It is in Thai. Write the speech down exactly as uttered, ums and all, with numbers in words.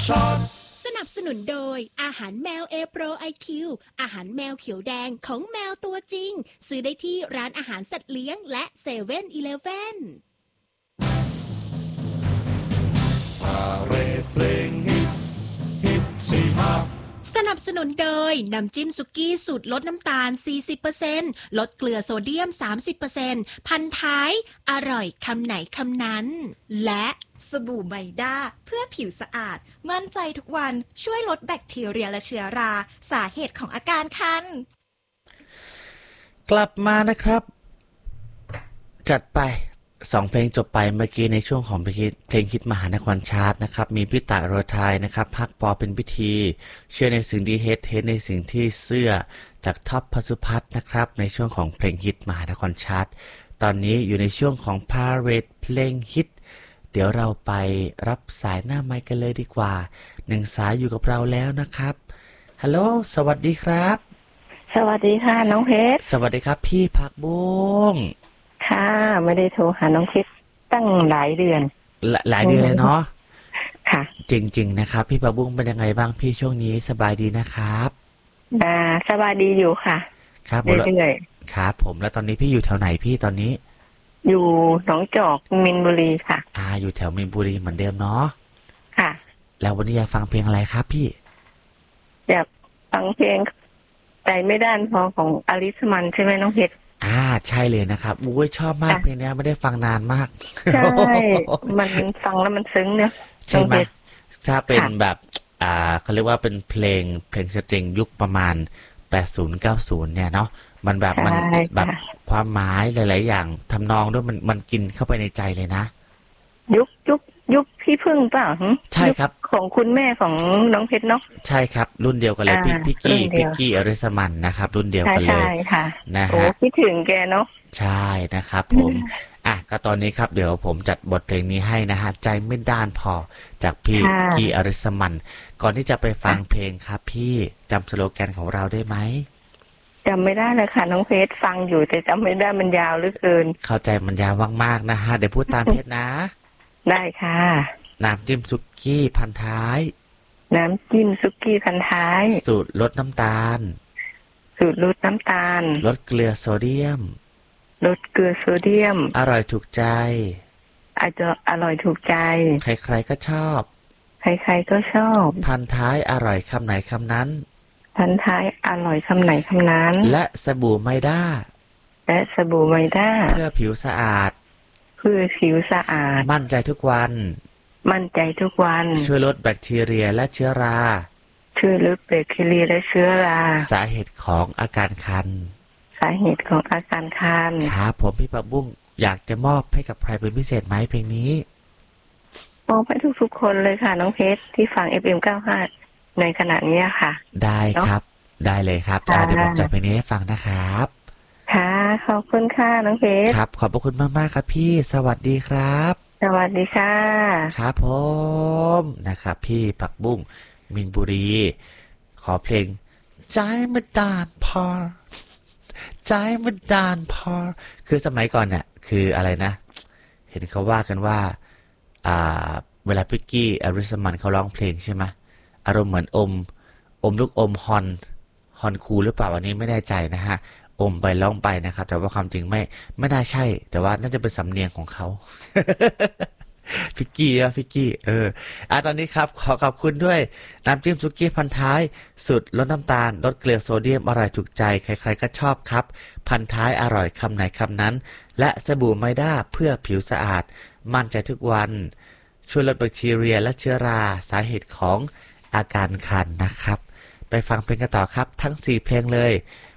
สนับสนุนโดยอาหารแมวเอโปรไอคิวอาหารแมวเขียวแดงของแมวตัวจริงซื้อได้ที่ร้านอาหารสัตว์เลี้ยงและเซเว่นอีเลฟเว่นพาเรดเพลงฮิตฮิตสี่ห้าสนับสนุนโดยน้ำจิ้มสุกี้สูตรลดน้ำตาล สี่สิบเปอร์เซ็นต์ ลดเกลือโซเดียม สามสิบเปอร์เซ็นต์ พันท้ายอร่อยคำไหนคำนั้นและสบู่ไมด้าเพื่อผิวสะอาดมั่นใจทุกวันช่วยลดแบคทีเรียและเชื้อราสาเหตุของอาการคันกลับมานะครับจัดไปสองเพลงจบไปเมื่อกี้ในช่วงของเพลงฮิตมหานครชาร์ตนะครับมีพิตาโรไทยนะครับพักปอเป็นพิธีเชื่อในสิ่งที่เฮดเทสในสิ่งที่เสื้อจากท็อปพสุพัฒน์นะครับในช่วงของเพลงฮิตมหานครชาร์ตตอนนี้อยู่ในช่วงของพาเรดเพลงฮิตเดี๋ยวเราไปรับสายหน้าไมค์กันเลยดีกว่าหนึ่งสายอยู่กับเราแล้วนะครับฮัลโหลสวัสดีครับสวัสดีค่ะน้องเพชรสวัสดีครับพี่ผักบุ้งค่ะไม่ได้โทรหาน้องเพชรตั้งหลายเดือนหล, หลายเดือนเลยเนาะค่ะจริงๆนะครับพี่ผักบุ้งเป็นยังไงบ้างพี่ช่วงนี้สบายดีนะครับอ่าสบายดีอยู่ค่ะครับเรื่อยๆครับผมแล้วตอนนี้พี่อยู่แถวไหนพี่ตอนนี้อยู่หนองจอกมินบุรีค่ะอ่าอยู่แถวมินบุรีเหมือนเดิมเนาะค่ะแล้ววันนี้อยากฟังเพลงอะไรครับพี่อยากฟังเพลงใจไม่ด้านพอของอลิสมันใช่ไหมน้องเพชรอ่าใช่เลยนะครับอุ้ยชอบมากเพลงนี้ไม่ได้ฟังนานมากใช่มันฟังแล้วมันซึ้งเนี่ยใช่ไหมถ้าเป็นแบบอ่าเขาเรียกว่าเป็นเพลงเพลงสตริงยุคประมาณแปดสิบ เก้าสิบเนี่ยเนาะมันแบบมันแบบความหมายหลายๆอย่างทำนองด้วยมันมันกินเข้าไปในใจเลยนะยุคยุคยุคพี่พึ่งเปล่าใช่ครับของคุณแม่ของน้องเพชรเนาะใช่ครับรุ่นเดียวกันเลยพี่พี่กี้พี่กี้อริสมันนะครับรุ่นเดียวกันเลยใช่ค่ะนะฮะโอ้คิดถึงแกเนาะใช่นะครับผมอ่ะก็ตอนนี้ครับเดี๋ยวผมจัดบทเพลงนี้ให้นะฮะใจไม่ด้านพอจากพี่กี้อริสมันก่อนที่จะไปฟังเพลงครับพี่จำสโลแกนของเราได้ไหมจำไม่ได้เลยค่ะน้องเพชรฟังอยู่แต่จำไม่ได้มันยาวเหลือเกินเข้าใจมันยาวมากๆนะฮะเดี๋ยวพูดตามเพชรนะได้ค่ะน้ำจิ้มซุกี้พันท้ายน้ำจิ้มซุกี้พันท้ายสูตรลดน้ำตาลสูตรลดน้ำตาลลดเกลือโซเดียมลดเกลือโซเดียมอร่อยถูกใจอาจจะอร่อยถูกใจใครๆก็ชอบใครๆก็ชอบพันท้ายอร่อยคำไหนคำนั้นพันท้ายอร่อยคำไหนคำนั้นและสบู่ไมด้าและสบู่ไมด้าเพื่อผิวสะอาดเพื่อผิวสะอาดมั่นใจทุกวันมั่นใจทุกวันช่วยลดแบคทีเรียและเชื้อราช่วยลดแบคทีเรียและเชื้อราสาเหตุของอาการคันสาเหตุของอาการคันครับผมพี่ผักบุ้งอยากจะมอบให้กับใครเป็นพิเศษไหมเพลงนี้มอบให้ทุกๆคนเลยค่ะน้องเพชรที่ฟัง เอฟ เอ็ม เก้าสิบห้า ในขณะนี้ค่ะได้ครับได้เลยครับเดี๋ยวผมจัดเพลงนี้ให้ฟังนะครับค่ะขอบคุณค่ะน้องเพชรครับขอบพระคุณมากๆครับพี่สวัสดีครับสวัสดีค่ะครับผมนะครับพี่ผักบุ้งมินบุรีขอเพลงใจไม่ด้านพอใจไม่ด้านพอคือสมัยก่อนเนี่ยคืออะไรนะเห็นเขาว่ากันว่าอ่าเวลาพิกกี้อริสมันเขาร้องเพลงใช่ไหมอารมณ์เหมือนอมอมลูกอมฮอนฮอนคูหรือเปล่าอันนี้ไม่แน่ใจนะฮะอมไปร้องไปนะครับแต่ว่าความจริงไม่ไม่น่าใช่แต่ว่าน่าจะเป็นสำเนียงของเขา พิกกี้อะพิกกี้เอออ่ะตอนนี้ครับขอขอบคุณด้วยน้ำจิ้มซุกี้พันท้ายสุดลดน้ำตาลลดเกลือโซเดียมอร่อยถูกใจใครๆก็ชอบครับพันท้ายอร่อยคำไหนคำนั้นและสบู่ไมด้าเพื่อผิวสะอาดมั่นใจทุกวันช่วยลดแบคทีเรียและเชื้อราสาเหตุของอาการคันนะครับไปฟังเพลงกันต่อครับทั้งสี่เพลงเลย